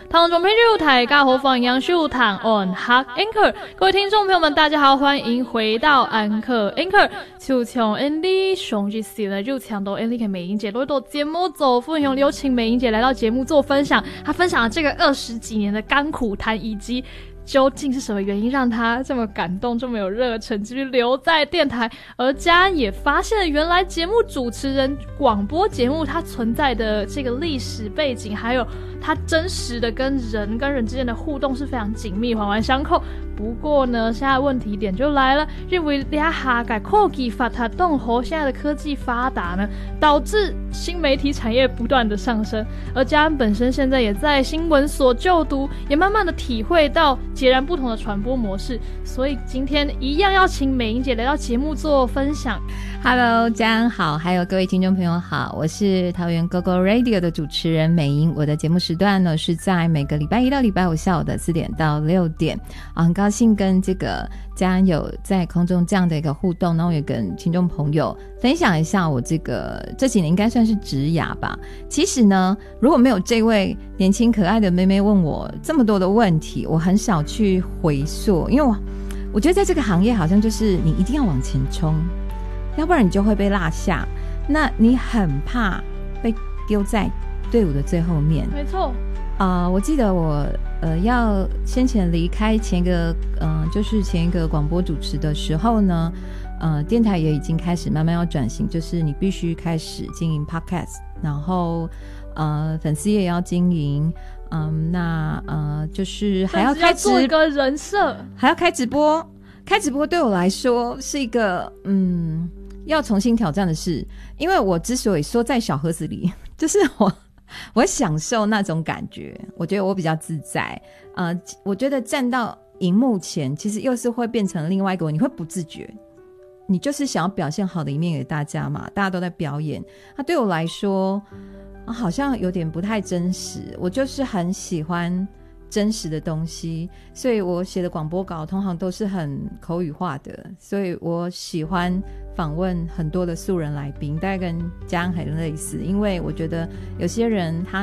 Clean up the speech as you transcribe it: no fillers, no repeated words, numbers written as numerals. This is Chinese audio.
唐中朋友大家好，欢迎收听 On Hub Anchor。各位听众朋友们，大家好，欢迎回到安可 Anchor。就从 Andy 上一次呢，就抢到 Andy 跟美英姐录到节目组，分享有请美英姐来到节目做分享。她分享了这个20几年的甘苦谈，以及究竟是什么原因让他这么感动，这么有热忱，继续留在电台？而嘉安也发现了，原来节目主持人广播节目它存在的这个历史背景，还有它真实的跟人之间的互动是非常紧密、环环相扣。不过呢，现在问题点就来了，认为俩下改科技发达动后，现在的科技发达呢，导致新媒体产业不断的上升。而嘉安本身现在也在新闻所就读，也慢慢的体会到截然不同的传播模式，所以今天一样要请美英姐来到节目做分享。 Hello， 嘉安好，还有各位听众朋友好，我是桃园 GoGo Radio 的主持人美英。我的节目时段呢是在每个礼拜一到礼拜五下午的4点到6点很高兴跟这个嘉安有在空中这样的一个互动，然后也跟听众朋友分享一下我这几年应该算是职涯吧。其实呢，如果没有这位年轻可爱的妹妹问我这么多的问题，我很少去回溯，因为我觉得在这个行业好像就是你一定要往前冲，要不然你就会被落下，那你很怕被丢在队伍的最后面。 没错。 我记得我要先前离开前一个广播主持的时候呢，电台也已经开始慢慢要转型，就是你必须开始经营 podcast， 然后粉丝也要经营，就是还要开做一个人设， 还要开直播。开直播对我来说是一个要重新挑战的事，因为我之所以说在小盒子里，就是我享受那种感觉，我觉得我比较自在。我觉得站到荧幕前，其实又是会变成另外一个你会不自觉，你就是想要表现好的一面给大家嘛，大家都在表演。那对我来说，好像有点不太真实。我就是很喜欢真实的东西，所以我写的广播稿通常都是很口语化的，所以我喜欢访问很多的素人来宾，大概跟嘉安很类似，因为我觉得有些人他